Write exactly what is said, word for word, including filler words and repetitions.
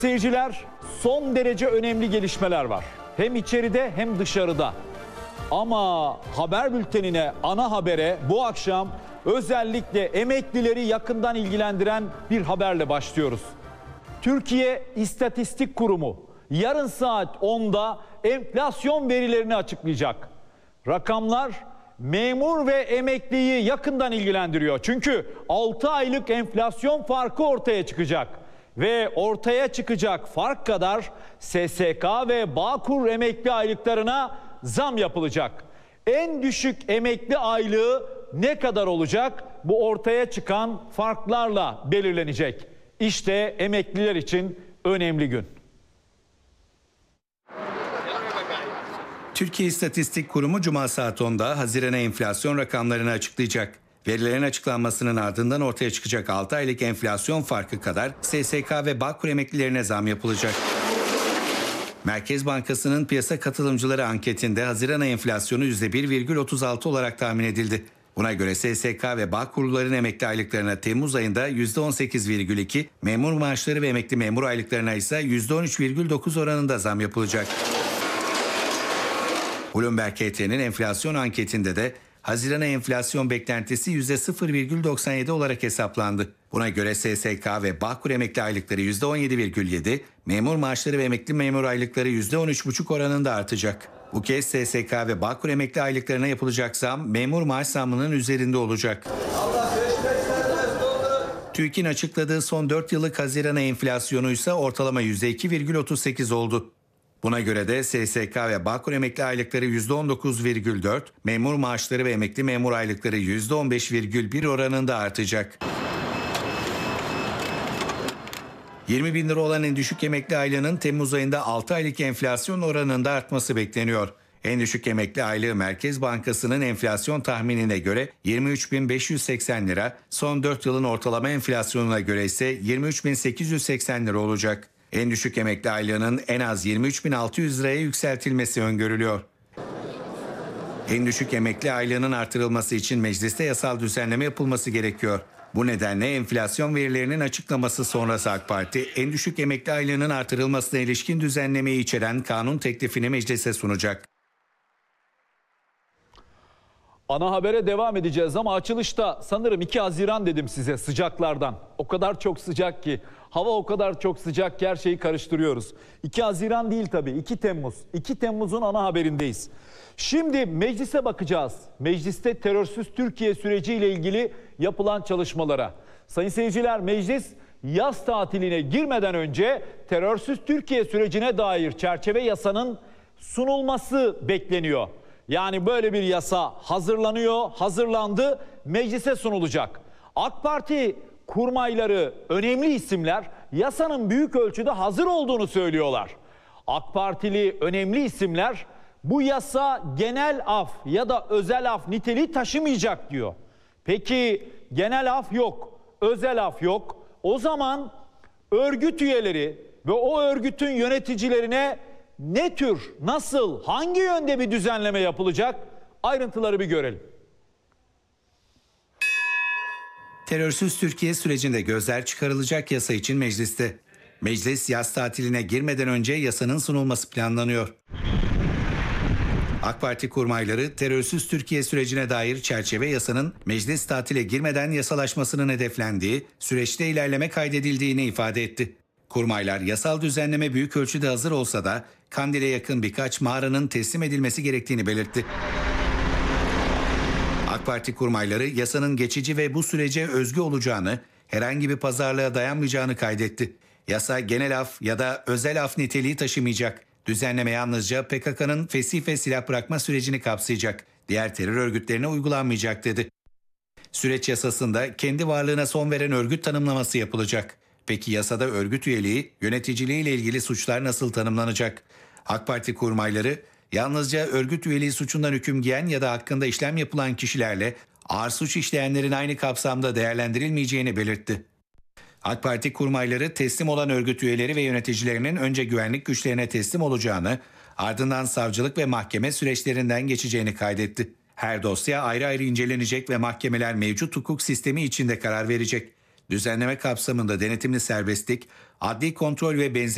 Seyirciler, son derece önemli gelişmeler var. Hem içeride hem dışarıda. Ama haber bültenine, ana habere bu akşam özellikle emeklileri yakından ilgilendiren bir haberle başlıyoruz. Türkiye İstatistik Kurumu yarın saat onda enflasyon verilerini açıklayacak. Rakamlar memur ve emekliyi yakından ilgilendiriyor. Çünkü altı aylık enflasyon farkı ortaya çıkacak. Ve ortaya çıkacak fark kadar S S K ve Bağkur emekli aylıklarına zam yapılacak. En düşük emekli aylığı ne kadar olacak? Bu ortaya çıkan farklarla belirlenecek. İşte emekliler için önemli gün. Türkiye İstatistik Kurumu Cuma saat onda Haziran'a enflasyon rakamlarını açıklayacak. Verilerin açıklanmasının ardından ortaya çıkacak altı aylık enflasyon farkı kadar S S K ve Bağkur emeklilerine zam yapılacak. Merkez Bankası'nın piyasa katılımcıları anketinde Haziran enflasyonu yüzde bir virgül otuz altı olarak tahmin edildi. Buna göre S S K ve Bağkurluların emekli aylıklarına Temmuz ayında yüzde on sekiz virgül iki, memur maaşları ve emekli memur aylıklarına ise yüzde on üç virgül dokuz oranında zam yapılacak. Bloomberg H T'nin enflasyon anketinde de Haziran'a enflasyon beklentisi yüzde sıfır virgül doksan yedi olarak hesaplandı. Buna göre S S K ve Bağkur emekli aylıkları yüzde on yedi virgül yedi, memur maaşları ve emekli memur aylıkları yüzde on üç virgül beş oranında artacak. Bu kez S S K ve Bağkur emekli aylıklarına yapılacak zam memur maaş zammının üzerinde olacak. TÜİK'in açıkladığı son dört yıllık Haziran'a enflasyonu ise ortalama yüzde iki virgül otuz sekiz oldu. Buna göre de S S K ve Bağkur emekli aylıkları yüzde on dokuz virgül dört, memur maaşları ve emekli memur aylıkları yüzde on beş virgül bir oranında artacak. yirmi bin lira olan en düşük emekli aylığının Temmuz ayında altı aylık enflasyon oranında artması bekleniyor. En düşük emekli aylığı Merkez Bankası'nın enflasyon tahminine göre yirmi üç bin beş yüz seksen lira, son dört yılın ortalama enflasyonuna göre ise yirmi üç bin sekiz yüz seksen lira olacak. En düşük emekli aylığının en az yirmi üç bin altı yüz liraya yükseltilmesi öngörülüyor. En düşük emekli aylığının artırılması için mecliste yasal düzenleme yapılması gerekiyor. Bu nedenle enflasyon verilerinin açıklaması sonrası AK Parti, en düşük emekli aylığının artırılmasına ilişkin düzenlemeyi içeren kanun teklifini meclise sunacak. Ana habere devam edeceğiz ama açılışta sanırım iki Haziran dedim size sıcaklardan. O kadar çok sıcak ki, hava o kadar çok sıcak ki her şeyi karıştırıyoruz. iki Haziran değil tabii, iki Temmuz. iki Temmuz'un ana haberindeyiz. Şimdi meclise bakacağız. Mecliste terörsüz Türkiye süreciyle ilgili yapılan çalışmalara. Sayın seyirciler, meclis yaz tatiline girmeden önce terörsüz Türkiye sürecine dair çerçeve yasanın sunulması bekleniyor. Yani böyle bir yasa hazırlanıyor, hazırlandı, meclise sunulacak. AK Parti kurmayları, önemli isimler yasanın büyük ölçüde hazır olduğunu söylüyorlar. AK Partili önemli isimler bu yasa genel af ya da özel af niteliği taşımayacak diyor. Peki genel af yok, özel af yok. O zaman örgüt üyeleri ve o örgütün yöneticilerine ne tür, nasıl, hangi yönde bir düzenleme yapılacak? Ayrıntıları bir görelim. Terörsüz Türkiye sürecinde gözler çıkarılacak yasa için mecliste. Meclis yaz tatiline girmeden önce yasanın sunulması planlanıyor. AK Parti kurmayları terörsüz Türkiye sürecine dair çerçeve yasanın meclis tatile girmeden yasalaşmasının hedeflendiği, süreçte ilerleme kaydedildiğini ifade etti. Kurmaylar yasal düzenleme büyük ölçüde hazır olsa da Kandil'e yakın birkaç mağaranın teslim edilmesi gerektiğini belirtti. AK Parti kurmayları yasanın geçici ve bu sürece özgü olacağını, herhangi bir pazarlığa dayanmayacağını kaydetti. Yasa genel af ya da özel af niteliği taşımayacak. Düzenleme yalnızca P K K'nın fesih ve silah bırakma sürecini kapsayacak. Diğer terör örgütlerine uygulanmayacak dedi. Süreç yasasında kendi varlığına son veren örgüt tanımlaması yapılacak. Peki yasada örgüt üyeliği, yöneticiliği ile ilgili suçlar nasıl tanımlanacak? AK Parti kurmayları yalnızca örgüt üyeliği suçundan hüküm giyen ya da hakkında işlem yapılan kişilerle ağır suç işleyenlerin aynı kapsamda değerlendirilmeyeceğini belirtti. AK Parti kurmayları teslim olan örgüt üyeleri ve yöneticilerinin önce güvenlik güçlerine teslim olacağını, ardından savcılık ve mahkeme süreçlerinden geçeceğini kaydetti. Her dosya ayrı ayrı incelenecek ve mahkemeler mevcut hukuk sistemi içinde karar verecek. Düzenleme kapsamında denetimli serbestlik, adli kontrol ve benzeri